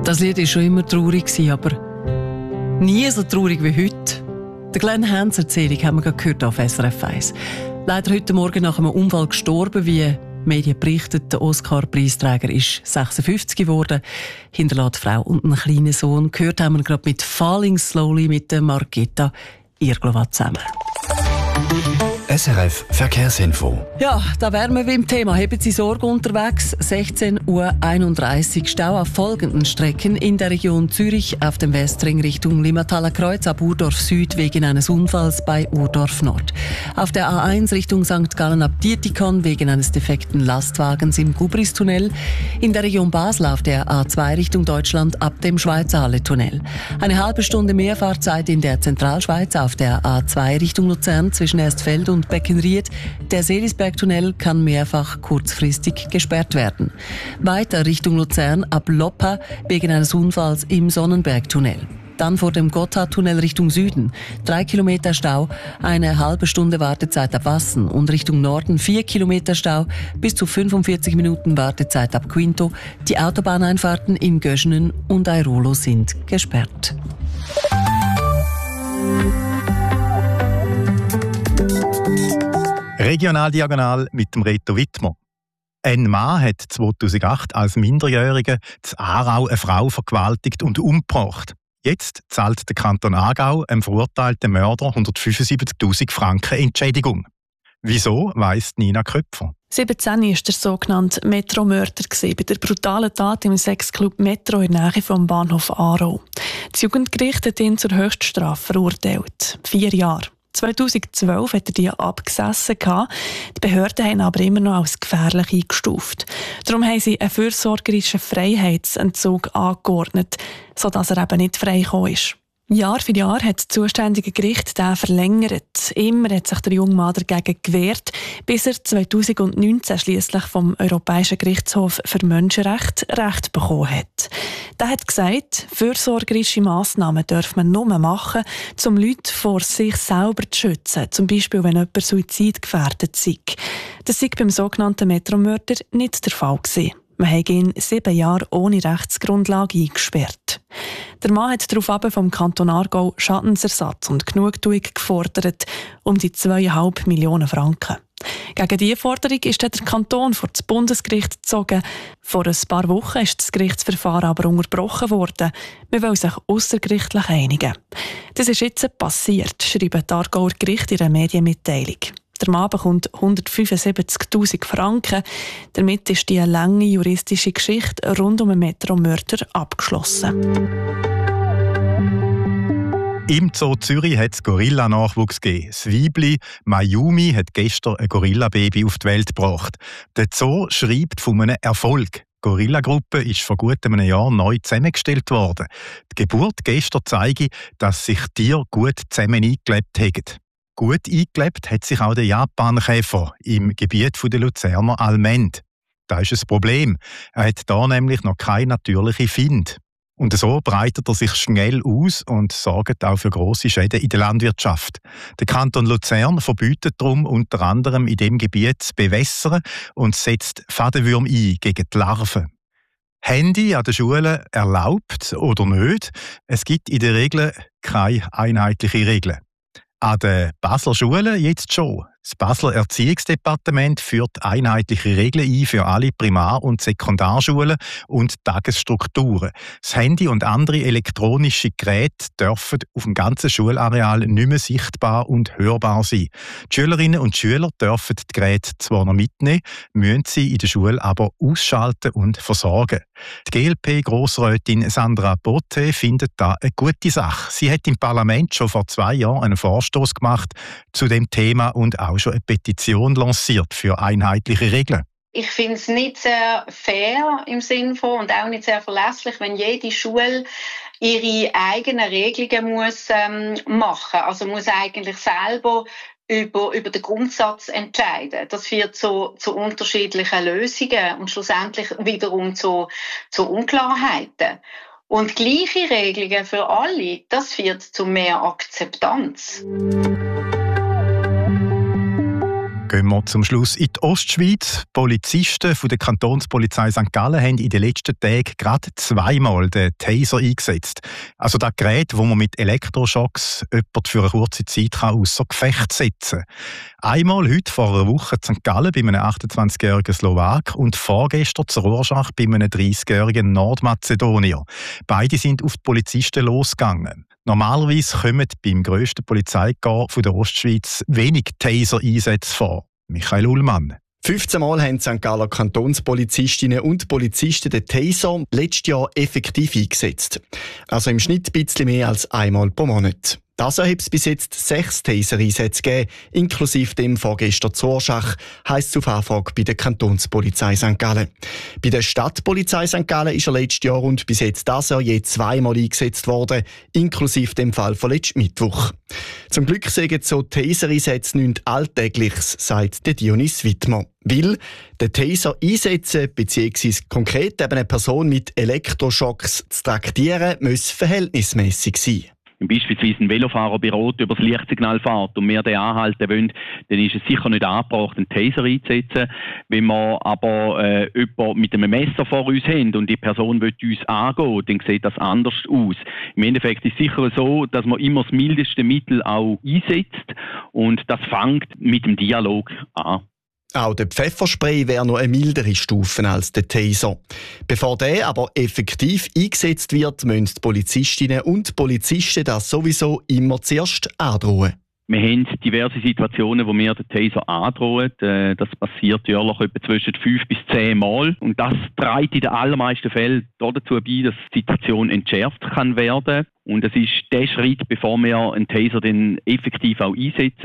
Das Lied war schon immer traurig, aber nie so traurig wie heute. Die Glenn Hans Erzählung haben wir gerade gehört auf SRF 1. Leider heute Morgen nach einem Unfall gestorben, wie Medien berichten. Der Oscar-Preisträger ist 56 geworden, hinterlässt Frau und einen kleinen Sohn. Gehört haben wir gerade mit «Falling Slowly» mit der Margita Irglova zusammen. SRF Verkehrsinfo. Ja, da wären wir wie im Thema. Haben Sie Sorge unterwegs? 16:31 Uhr Stau auf folgenden Strecken in der Region Zürich auf dem Westring Richtung Limmathaler Kreuz ab Urdorf Süd wegen eines Unfalls bei Urdorf Nord. Auf der A1 Richtung St. Gallen ab Dietikon wegen eines defekten Lastwagens im Gubristunnel. In der Region Basel auf der A2 Richtung Deutschland ab dem Schweizer Halle-Tunnel. Eine halbe Stunde mehr Fahrzeit in der Zentralschweiz auf der A2 Richtung Luzern zwischen Erstfeld und Beckenried. Der Seelisbergtunnel kann mehrfach kurzfristig gesperrt werden. Weiter Richtung Luzern ab Loppa wegen eines Unfalls im Sonnenbergtunnel. Dann vor dem Gotthardtunnel Richtung Süden 3 Kilometer Stau, eine halbe Stunde Wartezeit ab Wassen und Richtung Norden 4 Kilometer Stau, bis zu 45 Minuten Wartezeit ab Quinto. Die Autobahneinfahrten in Göschenen und Airolo sind gesperrt. Regionaldiagonal mit dem Reto Wittmer. Ein Mann hat 2008 als Minderjähriger in Aarau eine Frau vergewaltigt und umgebracht. Jetzt zahlt der Kanton Aargau einem verurteilten Mörder 175'000 Franken Entschädigung. Wieso, weiss Nina Köpfer. 17 war der sogenannte Metro-Mörder bei der brutalen Tat im Sexclub Metro in der Nähe vom Bahnhof Aarau. Das Jugendgericht hat ihn zur Höchststrafe verurteilt. 4 Jahre. 2012 hat er die abgesessen. Die Behörden haben aber immer noch als gefährlich eingestuft. Darum haben sie einen fürsorgerischen Freiheitsentzug angeordnet, sodass er eben nicht freigekommen ist. Jahr für Jahr hat das zuständige Gericht den verlängert. Immer hat sich der junge Mann dagegen gewehrt, bis er 2019 schliesslich vom Europäischen Gerichtshof für Menschenrechte Recht bekommen hat. Der hat gesagt, fürsorgerische Massnahmen darf man nur machen, um Leute vor sich selber zu schützen, zum Beispiel wenn jemand suizidgefährdet sei. Das sei beim sogenannten Metromörder nicht der Fall gewesen. Man hat ihn 7 Jahre ohne Rechtsgrundlage eingesperrt. Der Mann hat daraufhin vom Kanton Aargau Schadensersatz und Genugtuung gefordert, um die 2,5 Millionen Franken. Gegen diese Forderung ist der Kanton vor das Bundesgericht gezogen. Vor ein paar Wochen ist das Gerichtsverfahren aber unterbrochen worden. Man will sich aussergerichtlich einigen. Das ist jetzt passiert, schreiben die Aargauer Gerichte in einer Medienmitteilung. Der Mann bekommt 175'000 Franken. Damit ist die lange juristische Geschichte rund um den Metro-Mörder abgeschlossen. Im Zoo Zürich hat es Gorilla-Nachwuchs gegeben. Das Weibli Mayumi hat gestern ein Gorilla-Baby auf die Welt gebracht. Der Zoo schreibt von einem Erfolg. Die Gorilla-Gruppe ist vor gut einem Jahr neu zusammengestellt worden. Die Geburt gestern zeige, dass sich Tiere gut zusammen eingelebt haben. Gut eingelebt hat sich auch der Japankäfer im Gebiet der Luzerner Allmend. Das ist ein Problem. Er hat da nämlich noch keine natürliche Find. Und so breitet er sich schnell aus und sorgt auch für grosse Schäden in der Landwirtschaft. Der Kanton Luzern verbietet darum unter anderem in dem Gebiet zu bewässern und setzt Fadenwürmer ein gegen die Larven. Handy an den Schulen erlaubt oder nicht? Es gibt in der Regel keine einheitliche Regel. An den Basler Schulen jetzt schon. Das Basler Erziehungsdepartement führt einheitliche Regeln ein für alle Primar- und Sekundarschulen und Tagesstrukturen. Das Handy und andere elektronische Geräte dürfen auf dem ganzen Schulareal nicht mehr sichtbar und hörbar sein. Die Schülerinnen und Schüler dürfen die Geräte zwar noch mitnehmen, müssen sie in der Schule aber ausschalten und versorgen. Die GLP-Grossrätin Sandra Botte findet da eine gute Sache. Sie hat im Parlament schon vor 2 Jahren einen Vorstoß gemacht zu dem Thema und auch schon eine Petition lanciert für einheitliche Regeln. Ich finde es nicht sehr fair im Sinn von und auch nicht sehr verlässlich, wenn jede Schule ihre eigenen Regelungen muss machen. Also muss eigentlich selber über den Grundsatz entscheiden. Das führt zu unterschiedlichen Lösungen und schlussendlich wiederum zu Unklarheiten. Und gleiche Regelungen für alle, das führt zu mehr Akzeptanz. Gehen Gehen wir zum Schluss in die Ostschweiz. Polizisten von der Kantonspolizei St. Gallen haben in den letzten Tagen gerade zweimal den Taser eingesetzt. Also das Gerät, das man mit Elektroschocks jemanden für eine kurze Zeit außer Gefecht setzen kann. Einmal heute vor einer Woche in St. Gallen bei einem 28-jährigen Slowak und vorgestern zur Rorschach bei einem 30-jährigen Nordmazedonier. Beide sind auf die Polizisten losgegangen. Normalerweise kommen beim grössten Polizeikorps der Ostschweiz wenig Taser-Einsätze vor. Michael Ullmann. 15 Mal haben St. Galler Kantonspolizistinnen und Polizisten den Taser letztes Jahr effektiv eingesetzt. Also im Schnitt ein bisschen mehr als einmal pro Monat. Das hat es bis jetzt 6 Taser-Einsätze gegeben, inklusive dem vorgestern zu Orschach, heisst es auf Anfrage bei der Kantonspolizei St. Gallen. Bei der Stadtpolizei St. Gallen ist er letztes Jahr und bis jetzt dieses Jahr je 2-mal eingesetzt worden, inklusive dem Fall von letzten Mittwoch. Zum Glück sagen so Taser-Einsätze nichts Alltägliches, sagt der Dionys Wittmer. Weil der Taser einsetzen bzw. konkret eben eine Person mit Elektroschocks zu traktieren, muss verhältnismäßig sein. Wenn beispielsweise ein Velofahrer bei Rot über das Lichtsignal fährt und wir den anhalten wollen, dann ist es sicher nicht angebracht, einen Taser einzusetzen. Wenn wir aber jemanden mit einem Messer vor uns haben und die Person will uns angehen, dann sieht das anders aus. Im Endeffekt ist es sicher so, dass man immer das mildeste Mittel auch einsetzt und das fängt mit dem Dialog an. Auch der Pfefferspray wäre noch eine mildere Stufe als der Taser. Bevor der aber effektiv eingesetzt wird, müssen die Polizistinnen und Polizisten das sowieso immer zuerst androhen. Wir haben diverse Situationen, wo wir den Taser androhen. Das passiert jährlich etwa zwischen 5 bis 10 Mal. Und das trägt in den allermeisten Fällen dazu bei, dass die Situation entschärft kann werden. Und das ist der Schritt, bevor wir einen Taser dann effektiv auch einsetzen.